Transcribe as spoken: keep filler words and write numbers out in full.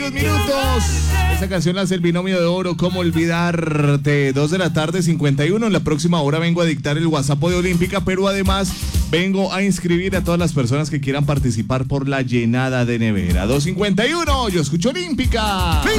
veintiún minutos. Esta canción la hace el Binomio de Oro, ¿Cómo olvidarte? dos de la tarde, cincuenta y uno. En la próxima hora vengo a dictar el WhatsApp de Olímpica, pero además vengo a inscribir a todas las personas que quieran participar por la llenada de nevera. dos cincuenta y uno, yo escucho Olímpica.